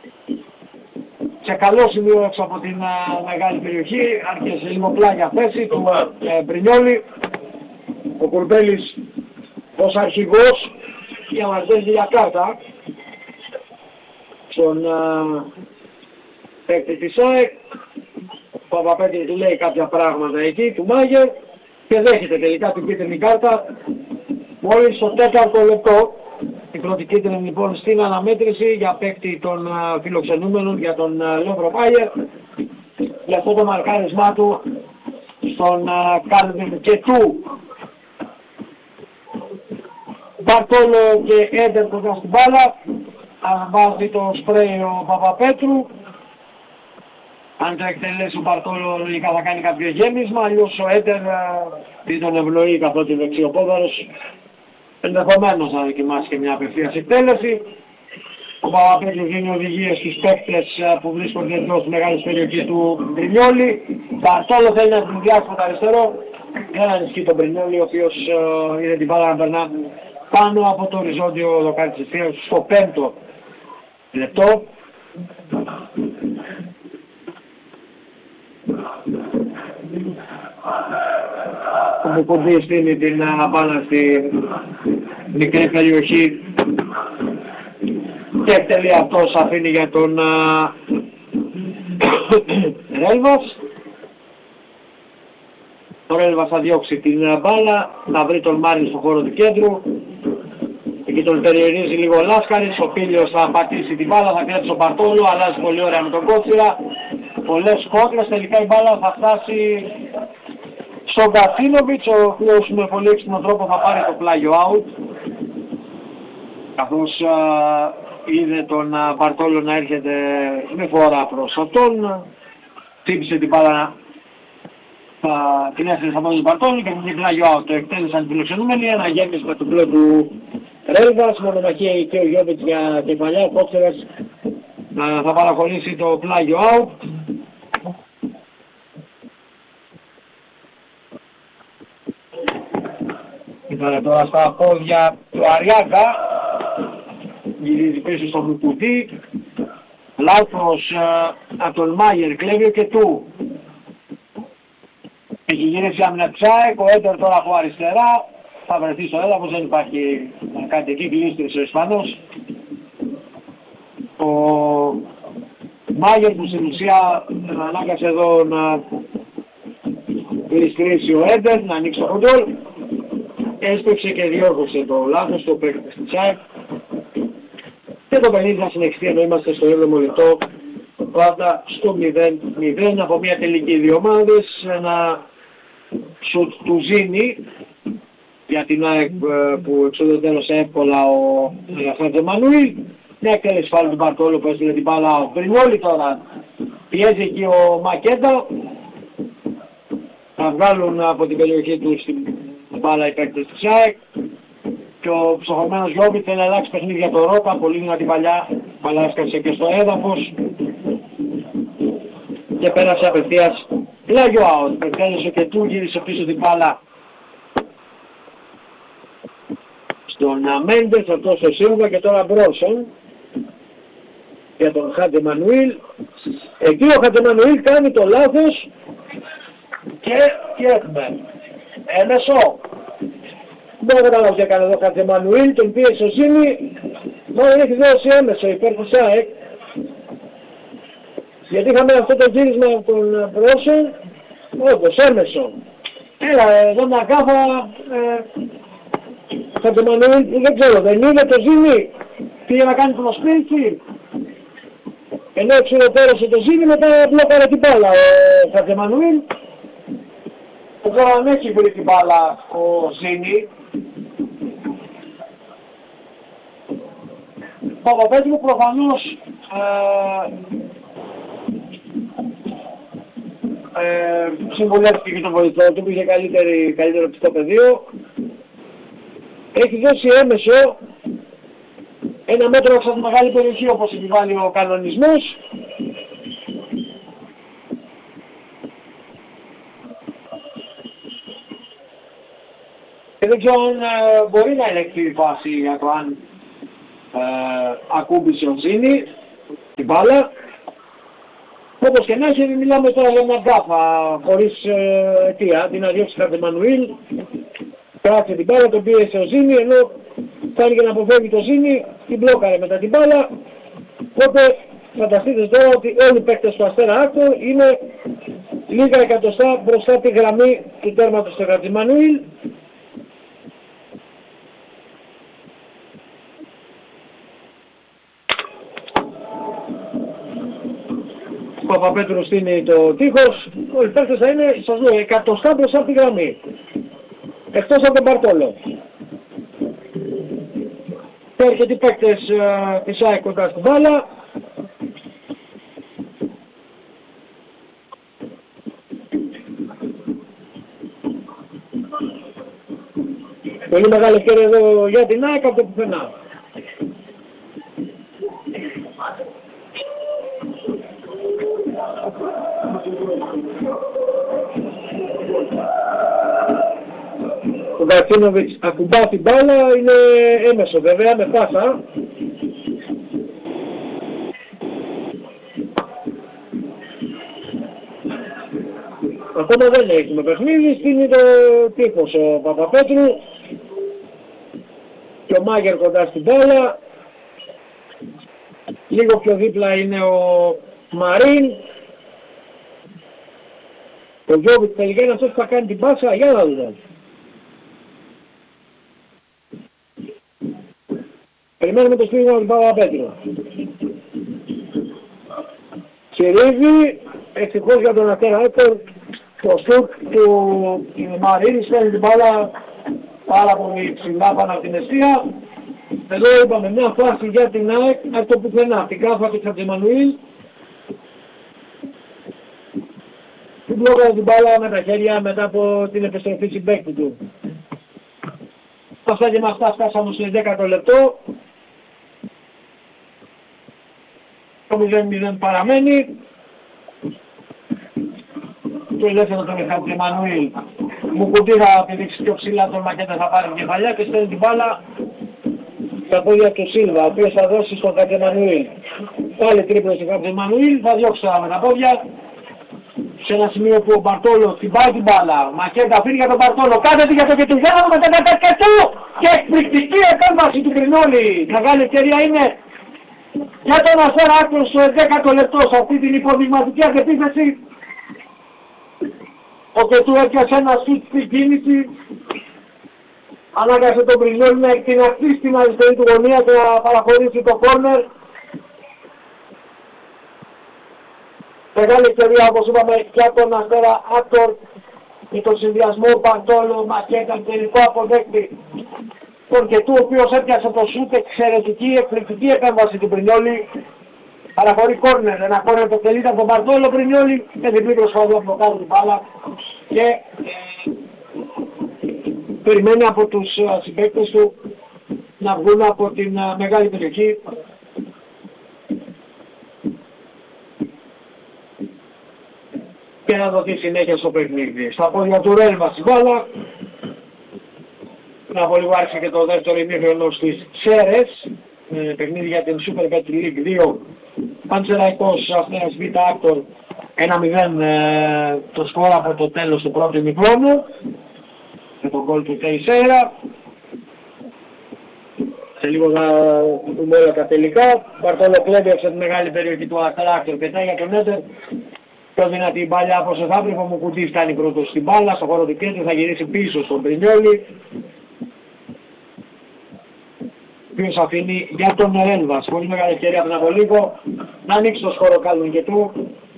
σε καλό σημείο έξω από την μεγάλη περιοχή, άρχισε λίγο πλάγια θέση του Μπρινιόλη. Ο Κουρμπέλης ως αρχηγός για μας δέχει για κάρτα στον παίκτη της ΑΕΚ. Ο Παπαπέτρου του λέει κάποια πράγματα εκεί, του Μάγερ, και δέχεται τελικά την κίτρινη κάρτα μόλις στο 4ο λεπτό. Η πρώτη κίτρινη λοιπόν στην αναμέτρηση για παίκτη των φιλοξενούμενων, για τον Λεύρο Μάγερ, για αυτό το μαρκάρισμά του στον Κάλβιν και του Μπαρτόλο και Έντερ κοντά στην μπάλα. Βάζει το σπρέι ο Παπαπέτρου. Αν το εκτελέσει ο Μπαρτόλο λογικά θα κάνει κάποιο γέμισμα, αλλιώς ο Έντερ δεν τον ευνοεί καθότι δεξιοπόδαρος. Ενδεχομένως να δοκιμάσει και μια απευθείας εκτέλεση. Ο Παπαπέτρου δίνει οδηγίες στους παίκτες που βρίσκονται εντός της μεγάλης περιοχής του Μπρινιόλη. Μπαρτόλο θέλει να συνδυάσει με το αριστερό. Δεν ανισχύει τον Μπρινιόλη, ο οποίος είδε την μπάλα να περνά πάνω από το οριζόντιο δοκάρι της ευθείας στο 5ο λεπτό. Ο Κουμπής στείλει την μπάλα στη μικρή περιοχή και εκτελεί αυτός, αφήνει για τον Ρέλβας. Ο Ρέλβας θα διώξει την μπάλα, θα βρει τον Μάριν στο χώρο του κέντρου. Εκεί τον περιορίζει λίγο ο Λάσκαρης, ο Πίλιος θα πατήσει την μπάλα, θα κλέψει τον Μπαρτόλο, αλλάζει πολύ ωραία με τον Κότσιρα. Πολλές κόντρες, τελικά η μπάλα θα φτάσει στον Κατσίνοβιτς, ο οποίος με πολύ έξυπνο τρόπο θα πάρει το πλάγιο out. Καθώς είδε τον Μπαρτόλο να έρχεται με φορά προς αυτόν, χτύπησε την μπάλα, την έφερε στα πόδια του Μπαρτόλο και την πλάγιο out. Το εκτέλεσαν οι φιλοξενούμενοι, ένα γέμισμα του πλέον του Ρέλβας, μονομαχία και ο Γιώβιτς για κεφαλιά, ο Κότσερας θα παραχωρήσει το πλάγιο out. Ήταν τώρα στα πόδια του Αριάκα, γυρίζει πίσω στον Μουκουτί, λάθος από τον Μάγερ, κλέβει και του. Έχει γυρίσει άμυνα Τσάικ, ο Έντερ τώρα από αριστερά, θα βρεθεί στο έδαφος, δεν υπάρχει κάτι εκεί, γλίστρισε ο Ισπανός. Ο Μάγερ που στην ουσία ανάγκασε εδώ να γλιστρήσει ο Έντερ, να ανοίξει το κοντόλ. Έσπευσε και διόρθωσε το λάθος του παίκτη της Τσάικ. Και το παιχνίδι θα συνεχιστεί ενώ είμαστε στο 7ο λεπτό, πάντα στο 0-0 από μια τελική δύο ομάδες. Ένα σουτ του Ζήνη για την ΑΕΚ που εξοδοτέλωσε εύκολα ο Χατζε Μανουήλ. Μια εκτέλεση φάλου του Μπαρτόλου που έστειλε την μπάλα. Ο Μπρινιόλη τώρα πιέζει εκεί ο Μακέτα. Θα βγάλουν από την περιοχή του στην μπάλα οι παίκτες της ΑΕΚ. Και ο ψωχωμένος Γιώβιτ θέλει να αλλάξει παιχνίδι για το Ρόκα, πολύ δυνατή παλιά, παλάσκασε και στο έδαφος και πέρασε απευθείας πλάγιο out. Εκτέλεσε και του, γύρισε πίσω την μπάλα στον Μέντες, αυτός ο Σίλβα και τώρα Μπρόσον για τον Χατζε Μανουήλ. Εκεί ο Χατζε Μανουήλ κάνει το λάθος και έχουμε έμεσο. Δεν καταλάβω τι έκανε εδώ Χατζε Μανουήλ, τον πίεσε ο Ζήνη, μάλλον έχει δώσει έμεσο υπέρ του ΣΑΕΚ. Γιατί είχαμε αυτό το γύρισμα από τον Μπρόσον, όπως έμεσο. Έλα εδώ να κάφα Χατζε Μανουήλ, δεν ξέρω, δεν είδε το Ζήνη, πήγε να κάνει προσπίση. Ενώ εξουδετέρωσε το Ζήνη, μετά μπλόκαρε την μπάλα ο Χατζε Μανουήλ. Τώρα αν έχει βρει την μπάλα ο Ζήνη, ο Παπαπέτρου προφανώς συμβουλεύτηκε και τον βοηθό του που είχε καλύτερο πιστό πεδίο. Έχει δώσει έμεσο ένα μέτρο έξω από τη μεγάλη περιοχή όπως επιβάλλει ο κανονισμός. Και δεν ξέρω αν μπορεί να ελεγχθεί η φάση για το αν ακούμπησε ο Ζήνη. την μπάλα. Όπως και να έχει, μιλάμε τώρα για μια γκάφα χωρίς αιτία. Την αδιώξει Χατζημανουήλ, κράτησε την μπάλα, τον πίεσε ο Ζήνη, ενώ φάνηκε να αποφεύγει το Ζήνη, την μπλόκαρε μετά την μπάλα. Οπότε φανταστείτε τώρα ότι όλοι οι παίκτες του Αστέρα Άκτορ είναι λίγα εκατοστά μπροστά από τη γραμμή του τέρματος του Χατζημανουήλ. Ο Παπαπέτρου στείνει το τείχος, όλοι οι παίκτες θα είναι, σας λέω, εκατοστά μπροστά από τη γραμμή. Εκτός από τον Μπαρτόλο. Έρχεται οι παίκτες της ΑΕΚ κοντά στην μπάλα. Πολύ μεγάλη ευκαιρία εδώ για την ΑΕΚ από το πουθενά. Ο Γκατσίνοβιτς ακουμπά την μπάλα, είναι έμεσο βέβαια με πάσα. Ακόμα δεν έχουμε παιχνίδι, στείνει το τείχος ο Παπαπέτρου και ο Μάγερ κοντά στην μπάλα. Λίγο πιο δίπλα είναι ο Μαρίν. Ο Γιώβιτς τελικά είναι αυτός που θα κάνει την πάσα, για να δούμε. Περιμένουμε το στήριγμα του Παπαπέτρου. Κυρίβει, ευτυχώς για τον Αστέρα Άκτορ, το σουτ του Μαρίνη στέλνει την μπάλα πάρα πολύ ψηλά πάνω από την αιστεία. Εδώ είπαμε μια φάση για την ΑΕΚ, από το πουθενά, την κάφα του Χατζημανουήλ. Την μπλόκαρε την μπάλα με τα χέρια μετά από την επιστροφή συμπαίκτη του. Αυτά και με αυτά φτάσαμε στο 10ο λεπτό. Το 0-0 παραμένει. Το ελεύθερο τον Χατζημανουήλ. Μουκουτί θα πηδήξει πιο ψηλά, τον Μακέτα θα πάρει κεφαλιά και στέλνει την μπάλα στα πόδια του Σίλβα, ο οποίος θα δώσει στον Χατζημανουήλ. Πάλι τρίπλο στον Χατζημανουήλ, θα διώξει τώρα με τα πόδια. Σε ένα σημείο που ο Μπαρτόλο χτυπάει την μπάλα. Μακέτα φύγει για τον Μπαρτόλο, κάθεται για το και του Γιάννου με τα και του! Και εκπληκτική επέμβαση του Κρινόλη. Μεγάλη ευκαιρία είναι για τον Αστέρα Άκτορ στο 11ο λεπτό σε αυτή την υποδειγματική αντεπίθεση. Ο Κετού έπιασε ένα σουτ στην κίνηση. Ανάγκασε τον Κρινόλη να εκτιναχθεί στην αριστερή του γωνία και να παραχωρήσει το κόρνερ. Μεγάλη ευκαιρία, όπως είπαμε, για τον Αστέρα Άκτορ με τον συνδυασμό Μπαρτόλο, Μακέτα, τελικό αποδέκτη τον Κετού, ο οποίος έπιασε το σούτ, εξαιρετική, εκπληκτική επέμβαση του Πρινιόλη. Παραχωρεί κόρνερ, ένα κόρνερ το τελείται από τον Μπαρτόλο Πρινιόλη με διπλή προσπάθεια από κάτω την μπάλα και περιμένει από τους συμπαίκτες του να βγουν από την μεγάλη περιοχή. Και να δοθεί συνέχεια στο παιχνίδι. Στα πόδια του Ρέλβα στην μπάλα. Πριν από λίγο άρχισε και το δεύτερο ημίχρονο στις Σέρες. Παιχνίδι για την Super Bet League 2. Πανσεραϊκός Αστέρας Β' Άκτορ 1-0 το σκορ από το τέλος του πρώτου ημίχρονου. Με τον γκολ του Τεϊσέρα. Σε λίγο θα δούμε όλα τα τελικά. Μπαρτόλο κλέβεψε τη μεγάλη περιοχή του Αστέρα Άκτορ. Πετάει για τον Έντερ. Πιο δυνατή η μπάλια από Σεφάπρικο, μου κουτί φτάνει πρώτος στην μπάλα, στο χώρο του κέντρου θα γυρίσει πίσω στον Πρινιόλη. Ποιος αφήνει για τον Ρέλβας, πολύ μεγάλη ευκαιρία πριν από λίγο, να ανοίξει το χώρο Κάλβιν και του.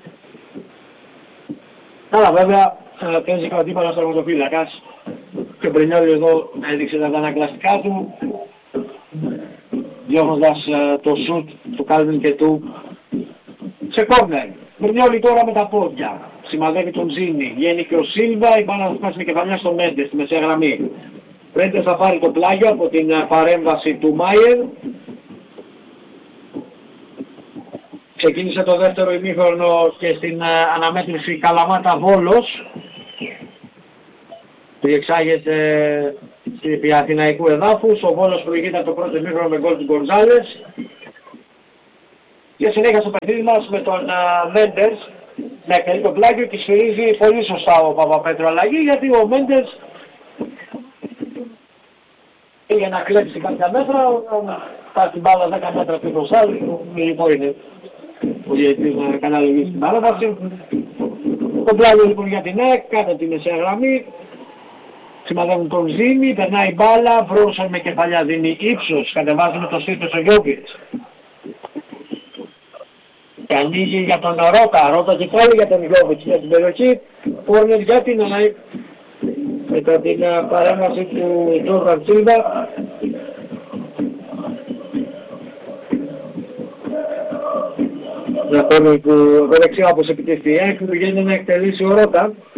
Αλλά βέβαια παίζει κρατήπανα στο τερματοφύλακας και ο Πρινιόλη εδώ έδειξε τα ανακλαστικά του, διώχνοντας το σουτ του Κάλβιν και του σε κόρνερ. Πρινιόλη τώρα με τα πόδια. Σημαδεύει τον Τζίνι. Βγαίνει και ο Σίλβα. Η μπάλα θα φτάσει με κεφαλιά στο Μέντες στη μεσαία γραμμή. Μέντες θα πάρει το πλάγιο από την παρέμβαση του Μάιερ. Ξεκίνησε το δεύτερο ημίχρονο και στην αναμέτρηση Καλαμάτα Βόλος. Διεξάγεται επί Αθηναϊκού εδάφους. Ο Βόλος προηγείται από το πρώτο ημίχρονο με γκολ του Γκονζάλες. Και συνέχεια στο παιχνίδι μας με τον Μέντερς να εκτελεί το πλάγιο και σφυρίζει πολύ σωστά ο Παπαπέτρου αλλαγή, γιατί ο Μέντερς για να κλέψει κάποια μέτρα, πάρει την μπάλα 10 μέτρα πιο μπροστά, λογικό είναι ο διαιτητής να καναλογήσει την παρέμβαση. Το πλάγιο λοιπόν για την ΑΕΚ, κάτω τη μεσαία γραμμή, συμμετέχουν τον Ζήμη, περνάει η μπάλα, Βρόσον με κεφαλιά δίνει ύψος, κατεβάζει με το στήθος ο Γιώκητς. Και ανοίγει για τον Ρότα και πάλι για τον Γιώκητς για την περιοχή, Όρνερ για την ΑΕΚ. Μετά την παρέμβαση του Τζόρνταν Σίλβα. Να πούμε που εδώ δεξιά όπως επιτευχθεί η ΑΕΚ, πηγαίνει να εκτελήσει ο Ρότα.